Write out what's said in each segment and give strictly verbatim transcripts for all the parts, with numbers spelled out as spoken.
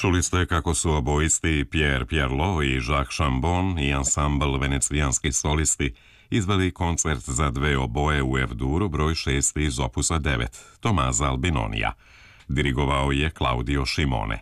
Čuli ste kako su obojisti Pierre Pierlot i Jacques Chambon i ansambl venecijanski solisti izveli koncert za dve oboje u F-duru broj šest iz opusa devet, Tomaza Albinonija. Dirigovao je Claudio Scimone.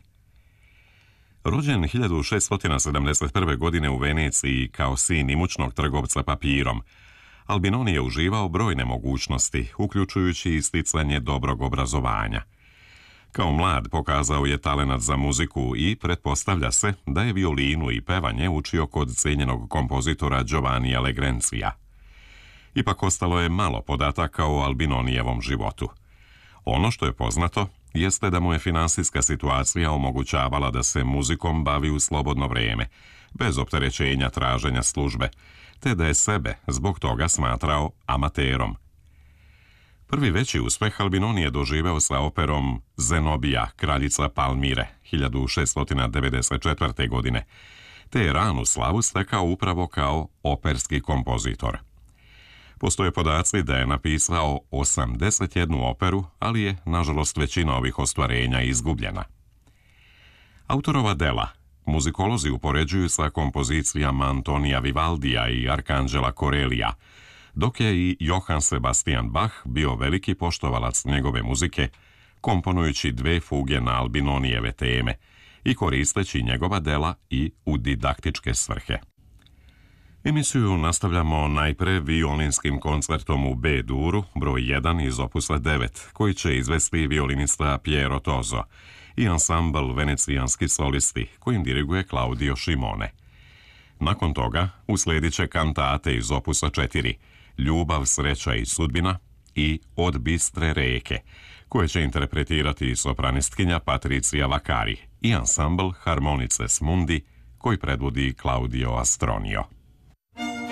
Rođen hiljadu šeststo sedamdeset prve. godine u Veneciji kao sin imućnog trgovca papirom, Albinoni je uživao brojne mogućnosti, uključujući i sticanje dobrog obrazovanja. Kao mlad pokazao je talenat za muziku i pretpostavlja se da je violinu i pevanje učio kod cijenjenog kompozitora Giovannia Legrencia. Ipak ostalo je malo podataka o Albinonijevom životu. Ono što je poznato jeste da mu je finansijska situacija omogućavala da se muzikom bavi u slobodno vrijeme, bez opterećenja traženja službe, te da je sebe zbog toga smatrao amaterom. Prvi veći uspeh Albinoni je doživeo sa operom Zenobija, kraljica Palmire, hiljadu šeststo devedeset četvrte. godine, te je ranu slavu stekao upravo kao operski kompozitor. Postoje podaci da je napisao osamdeset jednu operu, ali je, nažalost, većina ovih ostvarenja izgubljena. Autorova dela muzikolozi upoređuju sa kompozicijama Antonija Vivaldija i Arkanđela Corellija, dok je i Johann Sebastian Bach bio veliki poštovalac njegove muzike, komponujući dve fuge na Albinonijeve teme i koristeći njegova dela i u didaktičke svrhe. Emisiju nastavljamo najpre violinskim koncertom u B-duru, broj jedan iz opusa devet, koji će izvesti violinista Piero Toso i ansambl venecijanski solisti, kojim diriguje Claudio Scimone. Nakon toga uslijedit će kantate iz opusa četiri, Ljubav, sreća i sudbina i Od bistre reke, koje će interpretirati sopranistkinja Patricia Vaccari i ansambl Harmonices Mundi, koji predvodi Claudio Astronio.